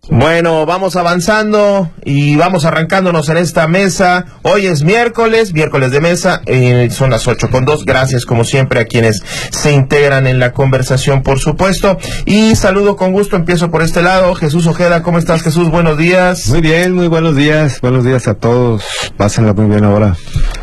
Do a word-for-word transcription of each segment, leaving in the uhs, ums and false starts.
Bueno, vamos avanzando y vamos arrancándonos en esta mesa. Hoy es miércoles, miércoles de mesa, eh, son las ocho con dos. Gracias como siempre a quienes se integran en la conversación, por supuesto. Y saludo con gusto, empiezo por este lado. Jesús Ojeda, ¿cómo estás, Jesús? Buenos días. Muy bien, muy buenos días. Buenos días a todos. Pásenla muy bien ahora.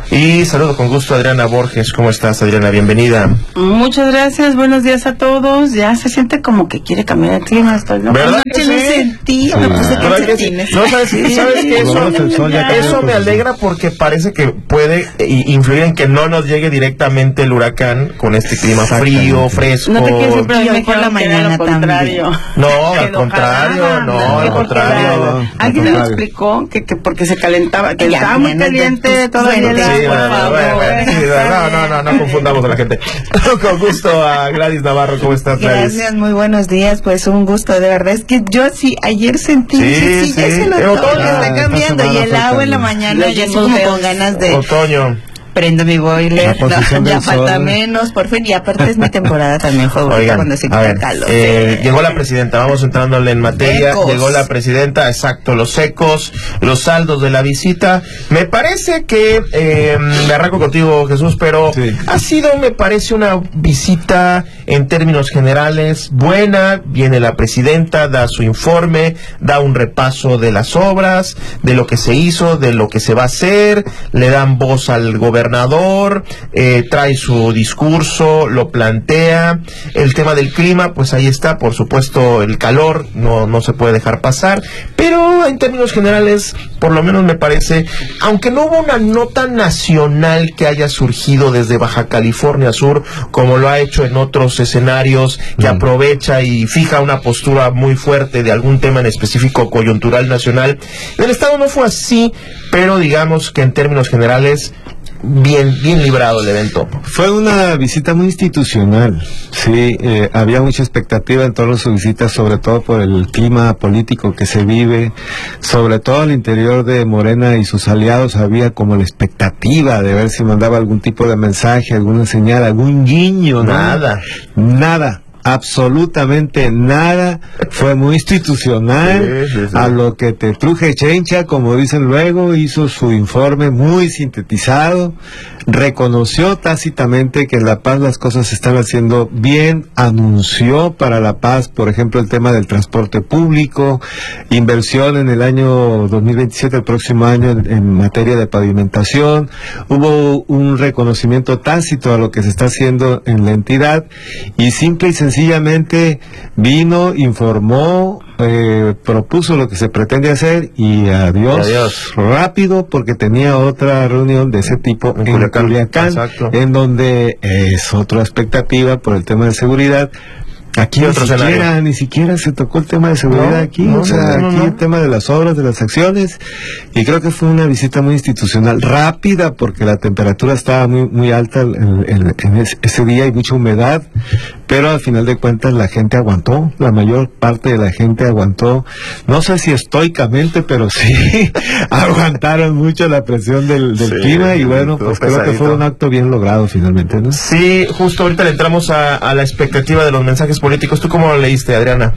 Y saludo con gusto a Adriana Borges. ¿Cómo estás, Adriana? Bienvenida. Muchas gracias, buenos días a todos. Ya se siente como que quiere cambiar el clima. Estoy, ¿no? ¿Verdad? No, sí. sentí, sí. me puse calcetines. No, ¿sabes, ¿sabes que eso, eso me alegra porque parece que puede influir en que no nos llegue directamente el huracán con este clima frío, fresco. No te quieres siempre mejor la mañana también. No, al contrario, no, al contrario. Alguien me lo explicó que, que porque se calentaba, que estaba muy caliente todavía. Sí, bueno, bueno, bueno, sí, no, no, no, no confundamos a la gente. Con gusto a Gladys Navarro, ¿cómo estás, Gladys? Gracias, muy buenos días, pues un gusto, de verdad, es que yo sí, ayer sentí, sí, sí, sí, ya se notó, el otoño, que está cambiando, y el agua en la mañana, ya estoy como con ganas de... Otoño. Prendo mi boiler, no, ya falta sol. menos, por fin, y aparte es mi temporada también favorita cuando se quita el calor. Eh, sí. Llegó la presidenta, vamos entrándole en materia, ecos. Llegó la presidenta, exacto, los ecos, los saldos de la visita. Me parece que, eh, me arranco contigo, Jesús, pero sí. ha sido, me parece, una visita en términos generales buena. Viene la presidenta, da su informe, da un repaso de las obras, de lo que se hizo, de lo que se va a hacer, le dan voz al gobernador. gobernador, eh, trae su discurso, lo plantea. El tema del clima, pues ahí está, por supuesto, el calor no, no se puede dejar pasar, pero en términos generales, por lo menos me parece, aunque no hubo una nota nacional que haya surgido desde Baja California Sur, como lo ha hecho en otros escenarios, que mm. aprovecha y fija una postura muy fuerte de algún tema en específico coyuntural nacional, en el estado no fue así, pero digamos que en términos generales bien bien librado el evento. Fue una visita muy institucional, sí, eh, había mucha expectativa en torno a su visita, sobre todo por el clima político que se vive, sobre todo al interior de Morena y sus aliados había como la expectativa de ver si mandaba algún tipo de mensaje, alguna señal, algún guiño, nada, nada. Absolutamente nada, fue muy institucional, sí, sí, sí. A lo que te truje chencha, como dicen luego, hizo su informe muy sintetizado, reconoció tácitamente que en La Paz las cosas se están haciendo bien, anunció para La Paz, por ejemplo, el tema del transporte público, inversión en el año dos mil veintisiete, el próximo año, en, en materia de pavimentación, hubo un reconocimiento tácito a lo que se está haciendo en la entidad, y simple y sencillamente Sencillamente vino, informó, eh, propuso lo que se pretende hacer y adiós, adiós rápido, porque tenía otra reunión de ese tipo en, en Culiacán, Culiacán en donde es otra expectativa por el tema de seguridad. Aquí ni siquiera, ni siquiera se tocó el tema de seguridad no, aquí, no, o sea, no, no, aquí no. el tema de las obras, de las acciones, y creo que fue una visita muy institucional, rápida, porque la temperatura estaba muy muy alta en, en, en ese, ese día y mucha humedad, pero al final de cuentas la gente aguantó, la mayor parte de la gente aguantó, no sé si estoicamente, pero sí, aguantaron mucho la presión del, del sí, clima, y bueno, pues pesadito. Creo que fue un acto bien logrado finalmente, ¿no? Sí, justo ahorita le entramos a, a la expectativa de los mensajes políticos. ¿Tú cómo lo leíste, Adriana?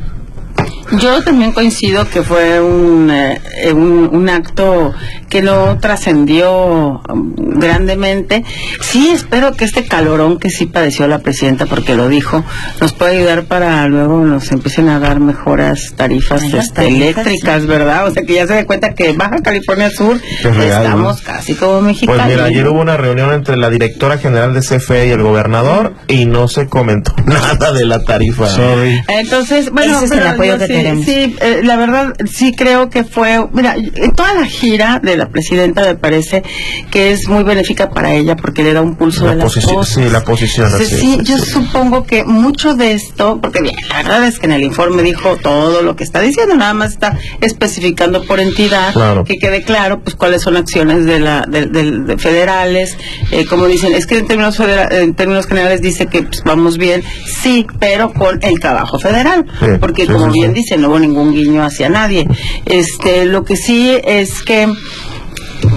Yo también coincido que fue un, eh, un, un acto que no trascendió um, grandemente. Sí, espero que este calorón que sí padeció la presidenta, porque lo dijo, nos puede ayudar para luego nos empiecen a dar mejoras tarifas este, tarifas, eléctricas, sí. ¿verdad? O sea, que ya se dé cuenta que Baja California Sur real, estamos ¿no? casi como mexicanos. Pues mira, ayer hubo una reunión entre la directora general de C F E y el gobernador y no se comentó nada de la tarifa. Sorry. Entonces, bueno, ese es el apoyo que sí, tenemos. Sí, eh, la verdad, sí creo que fue, mira, toda la gira de la presidenta me parece que es muy benéfica para ella porque le da un pulso la de las cosas. Sí, la posición. Sí, así, sí, sí, yo sí. supongo que mucho de esto, porque bien, la verdad es que en el informe dijo todo lo que está diciendo, nada más está especificando por entidad, claro. que quede claro, pues cuáles son acciones de la de, de, de federales, eh, como dicen, es que en términos federa, en términos generales dice que pues, vamos bien, sí, pero con el trabajo federal, sí, porque sí, como sí, bien sí. dice, no hubo ningún guiño hacia nadie. Este, lo que sí es que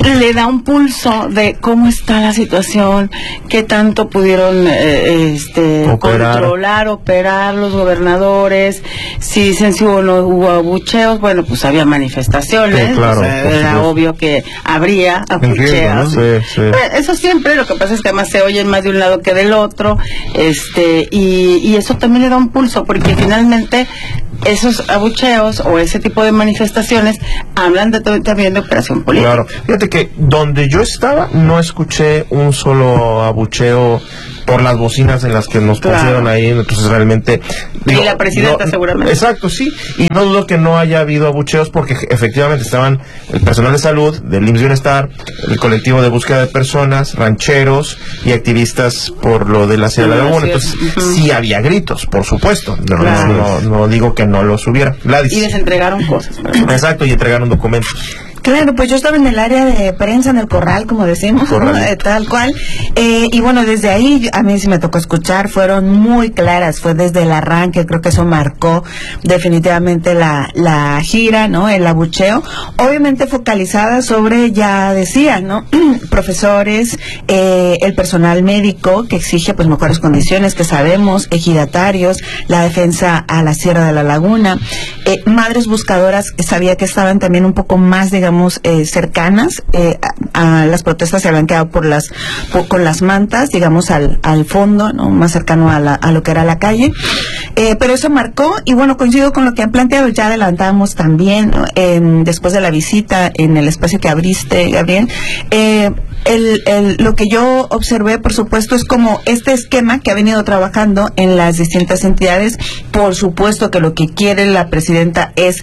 le da un pulso de cómo está la situación, qué tanto pudieron eh, este, operar. controlar, operar los gobernadores, si dicen si hubo o no hubo abucheos. Bueno, pues había manifestaciones, sí, claro, o sea, era supuesto. obvio que habría abucheos. ¿No? Sí, sí. Eso siempre, lo que pasa es que además se oyen más de un lado que del otro, este y, y eso también le da un pulso, porque finalmente esos abucheos o ese tipo de manifestaciones hablan de, también de operación política. Claro, fíjate que donde yo estaba no escuché un solo abucheo por las bocinas en las que nos claro. pusieron ahí, entonces realmente... Digo, y la presidenta no, seguramente. Exacto, sí, y no dudo que no haya habido abucheos porque efectivamente estaban el personal de salud, del I M S S Bienestar, el colectivo de búsqueda de personas, rancheros y activistas por lo de la Sierra de la Laguna, entonces uh-huh. sí había gritos, por supuesto, no, claro. no, no, no digo que no los hubiera. Gladys. Y les entregaron cosas. Exacto, y entregaron documentos. Claro, pues yo estaba en el área de prensa, en el corral, como decimos, ¿no? eh, tal cual. Eh, y bueno, desde ahí a mí sí me tocó escuchar, fueron muy claras, fue desde el arranque, creo que eso marcó definitivamente la, la gira, ¿no? El abucheo. Obviamente focalizada sobre, ya decía, ¿no? Profesores, eh, el personal médico que exige pues mejores condiciones, que sabemos, ejidatarios, la defensa a la Sierra de la Laguna, eh, madres buscadoras, que sabía que estaban también un poco más, digamos, Eh, cercanas eh, a, a las protestas, se habían quedado por las por, con las mantas, digamos al, al fondo, ¿no? Más cercano a, la, a lo que era la calle, eh, pero eso marcó, y bueno, coincido con lo que han planteado, ya adelantábamos también, ¿no? eh, después de la visita en el espacio que abriste, Gabriel, eh, el, el, lo que yo observé, por supuesto, es como este esquema que ha venido trabajando en las distintas entidades. Por supuesto que lo que quiere la presidenta es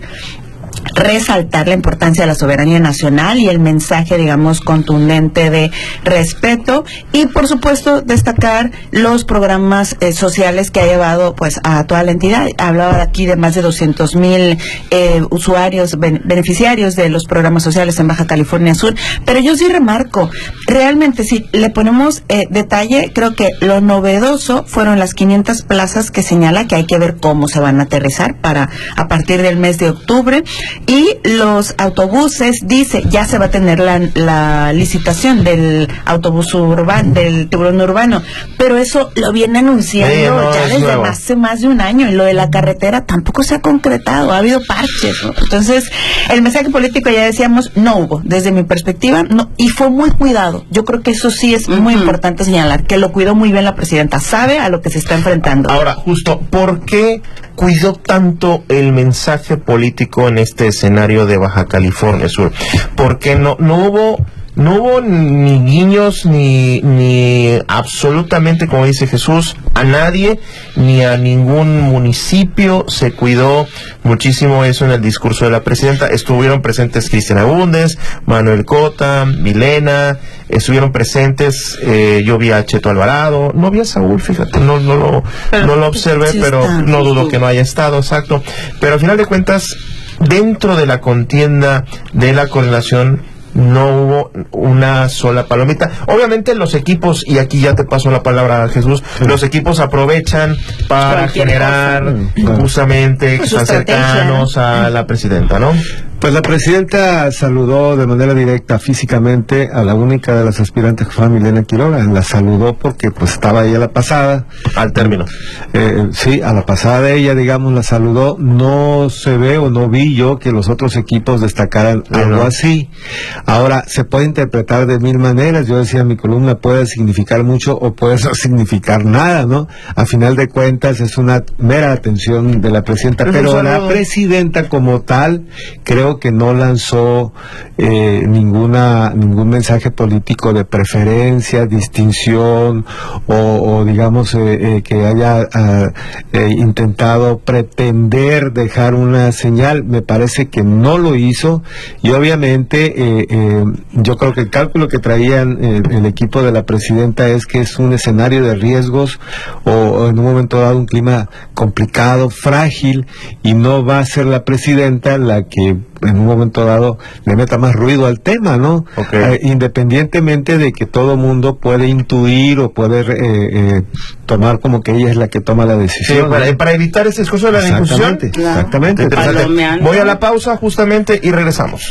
resaltar la importancia de la soberanía nacional y el mensaje, digamos, contundente de respeto, y por supuesto destacar los programas eh, sociales que ha llevado pues a toda la entidad. Hablaba aquí de más de doscientos mil eh, usuarios, ben beneficiarios de los programas sociales en Baja California Sur, pero yo sí remarco, realmente si le ponemos eh, detalle, creo que lo novedoso fueron las quinientas plazas que señala que hay que ver cómo se van a aterrizar para a partir del mes de octubre. Y los autobuses, dice, ya se va a tener la, la licitación del autobús urbano, del tiburón urbano, pero eso lo viene anunciando sí, no, ya desde más, hace más de un año, y lo de la carretera tampoco se ha concretado, ha habido parches, ¿no? Entonces, el mensaje político, ya decíamos, no hubo, desde mi perspectiva, no, y fue muy cuidado. Yo creo que eso sí es muy uh-huh. importante señalar, que lo cuidó muy bien la presidenta, sabe a lo que se está enfrentando. Ahora, justo, ¿por qué cuidó tanto el mensaje político en este escenario de Baja California Sur? Porque no no hubo no hubo ni guiños ni ni absolutamente, como dice Jesús, a nadie ni a ningún municipio. Se cuidó muchísimo eso en el discurso de la presidenta. Estuvieron presentes Cristian Agúndez, Manuel Cota, Milena, estuvieron presentes, eh, yo vi a Cheto Alvarado, no vi a Saúl, fíjate, no no lo pero, no lo observé, sí pero está, no dudo que no haya estado, exacto. Pero al final de cuentas, dentro de la contienda de la coordinación no hubo una sola palomita. Obviamente los equipos, y aquí ya te paso la palabra a Jesús, sí. los equipos aprovechan para Cualquier generar cosa. justamente que están cercanos a la presidenta, ¿no? Pues la presidenta saludó de manera directa físicamente a la única de las aspirantes, que fue Milena Quiroga. La saludó porque pues estaba ella a la pasada. Al término. Eh, sí, a la pasada de ella, digamos, la saludó. No se ve o no vi yo que los otros equipos destacaran sí, algo ¿no? así. Ahora, se puede interpretar de mil maneras. Yo decía en mi columna, puede significar mucho o puede no significar nada, ¿no? A final de cuentas es una mera atención de la presidenta, pero, pero la presidenta como tal, creo que no lanzó eh, ninguna ningún mensaje político de preferencia, distinción o, o digamos eh, eh, que haya uh, eh, intentado pretender dejar una señal. Me parece que no lo hizo, y obviamente eh, eh, yo creo que el cálculo que traían eh, el equipo de la presidenta es que es un escenario de riesgos o, o en un momento dado un clima complicado, frágil, y no va a ser la presidenta la que en un momento dado le meta más ruido al tema, ¿no? Okay. Eh, independientemente de que todo mundo puede intuir o puede eh, eh, tomar como que ella es la que toma la decisión. Sí, para, ¿no? para evitar ese discurso de la discusión. Exactamente, exactamente. Voy a la pausa justamente y regresamos.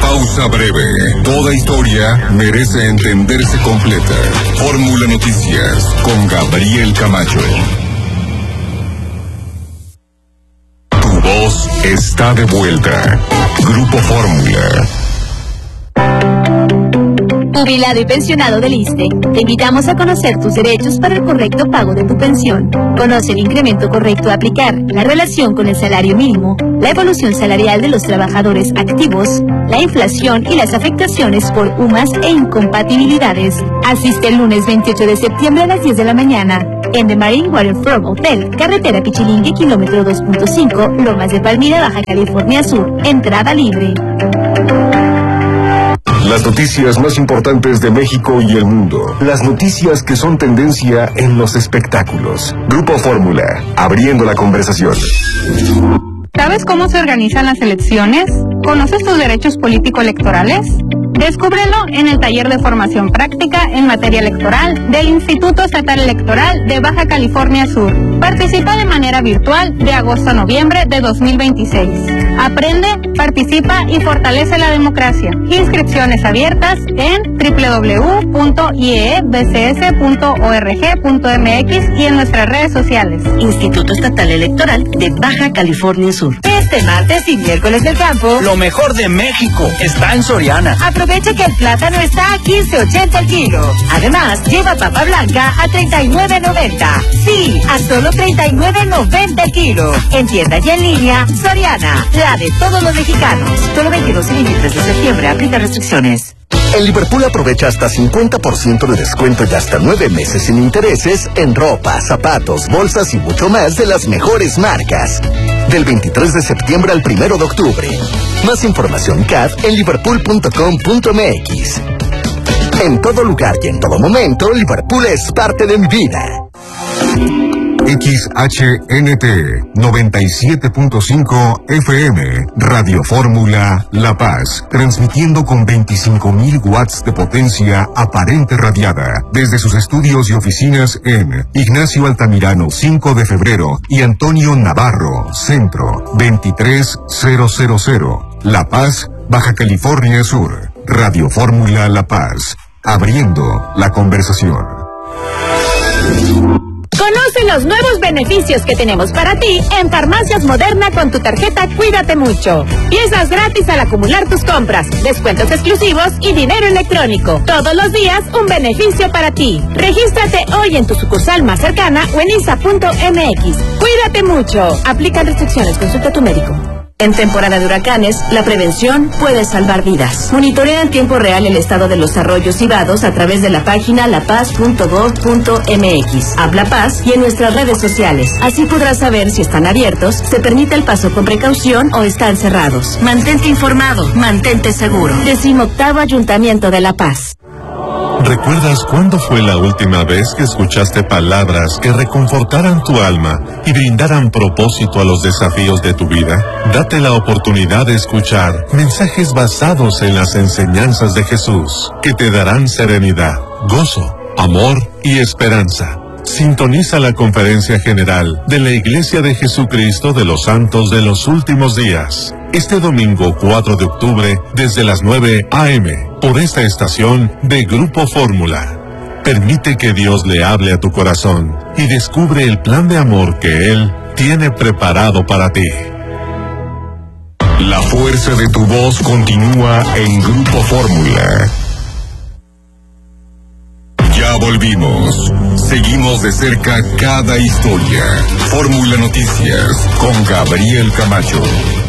pausa breve. Toda historia merece entenderse completa. Fórmula Noticias con Gabriel Camacho. Tu voz está de vuelta. Grupo Fórmula. Jubilado y pensionado del ISSSTE, te invitamos a conocer tus derechos para el correcto pago de tu pensión. Conoce el incremento correcto a aplicar, la relación con el salario mínimo, la evolución salarial de los trabajadores activos, la inflación y las afectaciones por U M A S e incompatibilidades. Asiste el lunes veintiocho de septiembre a las diez de la mañana en The Marine Waterfront Hotel, carretera Pichilingue, kilómetro dos punto cinco, Lomas de Palmira, Baja California Sur. Entrada libre. Las noticias más importantes de México y el mundo. Las noticias que son tendencia en los espectáculos. Grupo Fórmula, abriendo la conversación. ¿Sabes cómo se organizan las elecciones? ¿Conoces tus derechos político-electorales? Descúbrelo en el taller de formación práctica en materia electoral del Instituto Estatal Electoral de Baja California Sur. Participa de manera virtual de agosto a noviembre de dos mil veintiséis. Aprende, participa y fortalece la democracia. Inscripciones abiertas en doble u doble u doble u punto i e b c s punto org punto m x y en nuestras redes sociales. Instituto Estatal Electoral de Baja California Sur. Este martes y miércoles del campo, lo mejor de México está en Soriana. Aprovecha que el plátano está a quince ochenta el kilo. Además, lleva papa blanca a treinta y nueve noventa. Sí, a solo treinta y nueve noventa el kilo. En tienda y en línea, Soriana, la de todos los mexicanos. Solo veintidós y veintitrés de septiembre, aplica restricciones. En Liverpool aprovecha hasta cincuenta por ciento de descuento y hasta nueve meses sin intereses en ropa, zapatos, bolsas y mucho más de las mejores marcas. Del veintitrés de septiembre al primero de octubre. Más información C A D en liverpool punto com punto m x. En todo lugar y en todo momento, Liverpool es parte de mi vida. X H N T noventa y siete punto cinco F M, Radio Fórmula La Paz, transmitiendo con veinticinco mil watts de potencia aparente radiada desde sus estudios y oficinas en Ignacio Altamirano cinco de febrero y Antonio Navarro Centro veintitrés mil, La Paz, Baja California Sur. Radio Fórmula La Paz, abriendo la conversación. Conoce los nuevos beneficios que tenemos para ti en Farmacias Moderna con tu tarjeta Cuídate Mucho. Piezas gratis al acumular tus compras, descuentos exclusivos y dinero electrónico. Todos los días un beneficio para ti. Regístrate hoy en tu sucursal más cercana o en I S A punto m x. Cuídate mucho. Aplican restricciones. Consulta a tu médico. En temporada de huracanes, la prevención puede salvar vidas. Monitorea en tiempo real el estado de los arroyos y vados a través de la página la paz punto gov punto m x, App La Paz y en nuestras redes sociales. Así podrás saber si están abiertos, se permite el paso con precaución o están cerrados. Mantente informado, mantente seguro. Decimoctavo Ayuntamiento de La Paz. ¿Recuerdas cuándo fue la última vez que escuchaste palabras que reconfortaran tu alma y brindaran propósito a los desafíos de tu vida? Date la oportunidad de escuchar mensajes basados en las enseñanzas de Jesús, que te darán serenidad, gozo, amor y esperanza. Sintoniza la conferencia general de la Iglesia de Jesucristo de los Santos de los Últimos Días, este domingo cuatro de octubre desde las nueve a eme por esta estación de Grupo Fórmula. Permite que Dios le hable a tu corazón y descubre el plan de amor que Él tiene preparado para ti. La fuerza de tu voz continúa en Grupo Fórmula. Ya volvimos. Seguimos de cerca cada historia. Fórmula Noticias con Gabriel Camacho.